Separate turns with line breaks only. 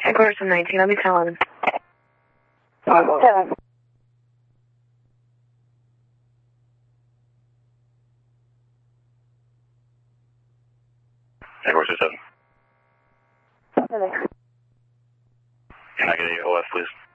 Headquarters of 19, I'll be telling.
7.
Headquarters of 7.
Hello.
Can I get a OF, please?